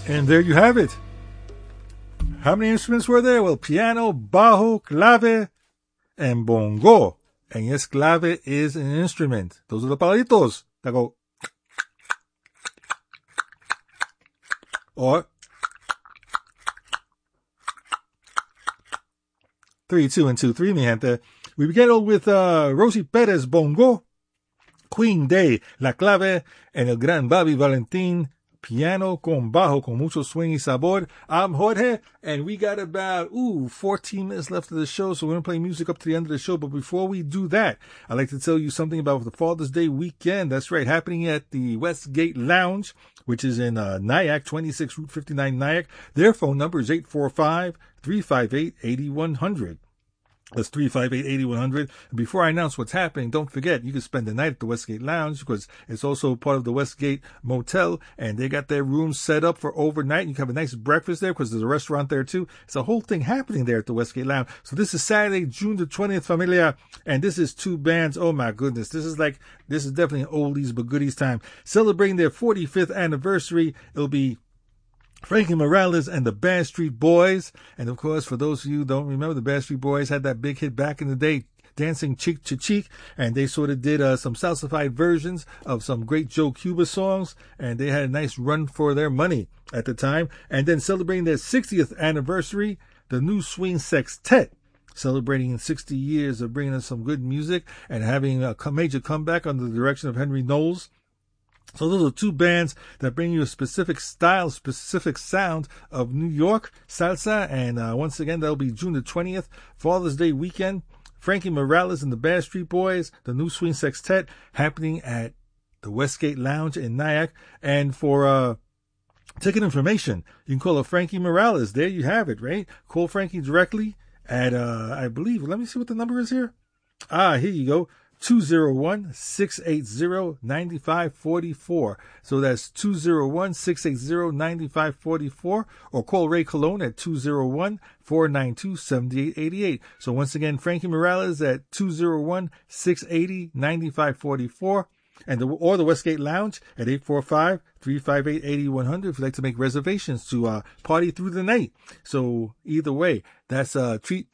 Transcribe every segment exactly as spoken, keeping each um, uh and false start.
And there you have it. How many instruments were there? Well, piano, bajo, clave, and bongo. And yes, clave is an instrument. Those are the palitos that go. Or three, two, and two, three, mi gente. We began with uh, Rosie Perez, bongo. Queen Day, la clave. And el gran Bobby Valentin, piano con bajo, con mucho swing y sabor. I'm Jorge, and we got about, ooh, fourteen minutes left of the show, so we're going to play music up to the end of the show. But before we do that, I'd like to tell you something about the Father's Day weekend. That's right, happening at the Westgate Lounge, which is in uh, Nyack, twenty-six Route fifty-nine, Nyack. Their phone number is eight four five, three five eight, eight one zero zero. That's three five eight, eight one zero zero. And before I announce what's happening, don't forget, you can spend the night at the Westgate Lounge because it's also part of the Westgate Motel, and they got their rooms set up for overnight. You can have a nice breakfast there because there's a restaurant there too. It's a whole thing happening there at the Westgate Lounge. So this is Saturday, June the twentieth, familia, and this is two bands. Oh my goodness. This is like, this is definitely an oldies but goodies time. Celebrating their forty-fifth anniversary. It'll be Frankie Morales and the Bad Street Boys. And of course, for those of you who don't remember, the Bad Street Boys had that big hit back in the day, Dancing Cheek to Cheek. And they sort of did uh, some salsified versions of some great Joe Cuba songs. And they had a nice run for their money at the time. And then celebrating their sixtieth anniversary, the New Swing Sextet, celebrating sixty years of bringing us some good music and having a major comeback under the direction of Henry Knowles. So those are two bands that bring you a specific style, specific sound of New York salsa. And uh, once again, that'll be June the twentieth, Father's Day weekend. Frankie Morales and the Bad Street Boys, the New Swing Sextet, happening at the Westgate Lounge in Nyack. And for uh, ticket information, you can call up Frankie Morales. There you have it, right? Call Frankie directly at, uh, I believe, let me see what the number is here. Ah, here you go. two oh one, six eight zero, nine five four four. So that's two oh one, six eight zero, nine five four four, or call Ray Colon at two oh one, four nine two, seven eight eight eight. So once again, Frankie Morales at two oh one, six eight zero, nine five four four, and the, or the Westgate Lounge at eight four five, three five eight, eight one zero zero if you'd like to make reservations to uh, party through the night. So either way, that's uh, treat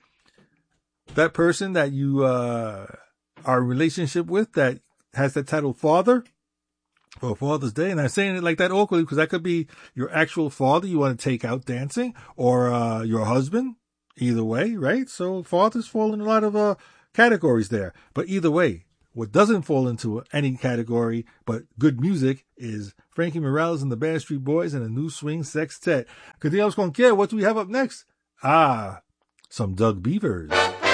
that person that you uh, our relationship with that has that title father for Father's Day. And I'm saying it like that awkwardly because that could be your actual father you want to take out dancing, or uh, your husband. Either way, right? So fathers fall in a lot of uh, categories there. But either way, what doesn't fall into any category but good music is Frankie Morales and the Bad Street Boys and the New Swing Sextet. Continuamos con qué? What do we have up next? Ah, some Doug Beavers.